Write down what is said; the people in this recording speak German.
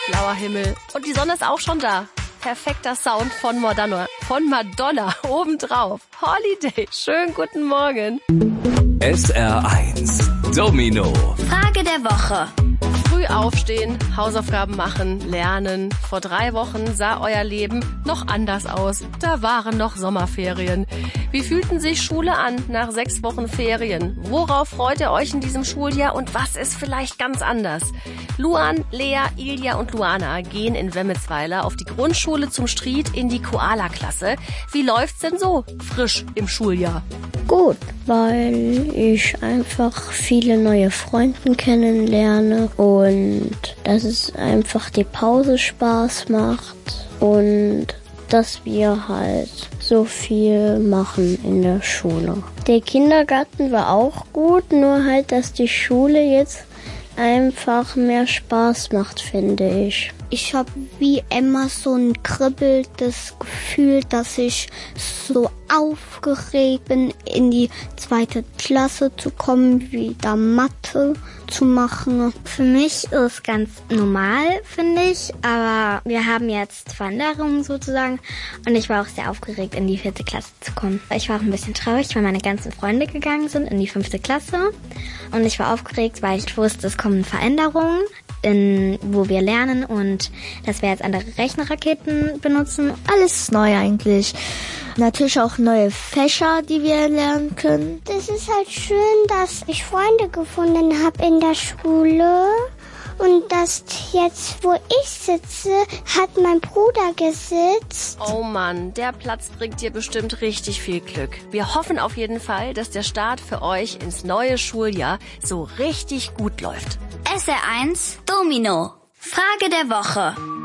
blauer Himmel und die Sonne ist auch schon da. Perfekter Sound von Madonna obendrauf. Holiday, schönen guten Morgen. SR1 Domino. Frage der Woche. Früh aufstehen, Hausaufgaben machen, lernen. Vor 3 Wochen sah euer Leben noch anders aus. Da waren noch Sommerferien. Wie fühlten sich Schule an nach 6 Wochen Ferien? Worauf freut ihr euch in diesem Schuljahr und was ist vielleicht ganz anders? Luan, Lea, Ilja und Luana gehen in Wemmelsweiler auf die Grundschule zum Stried in die Koala-Klasse. Wie läuft's denn so frisch im Schuljahr? Gut, weil ich einfach viele neue Freunde kennenlerne und dass es einfach die Pause Spaß macht und dass wir halt so viel machen in der Schule. Der Kindergarten war auch gut, nur halt, dass die Schule jetzt einfach mehr Spaß macht, finde ich. Ich habe wie immer so ein kribbelndes Gefühl, dass ich so aufgeregt bin, in die 2. Klasse zu kommen, wieder Mathe zu machen. Für mich ist es ganz normal, finde ich, aber wir haben jetzt Wanderungen sozusagen und ich war auch sehr aufgeregt, in die 4. Klasse zu kommen. Ich war auch ein bisschen traurig, weil meine ganzen Freunde gegangen sind in die 5. Klasse und ich war aufgeregt, weil ich wusste, es kommen Veränderungen, wo wir lernen und dass wir jetzt andere Rechenraketen benutzen. Alles neu eigentlich. Natürlich auch neue Fächer, die wir lernen können. Das ist halt schön, dass ich Freunde gefunden habe in der Schule. Und das jetzt, wo ich sitze, hat mein Bruder gesitzt. Oh Mann, der Platz bringt dir bestimmt richtig viel Glück. Wir hoffen auf jeden Fall, dass der Start für euch ins neue Schuljahr so richtig gut läuft. SR1 Domino. Frage der Woche.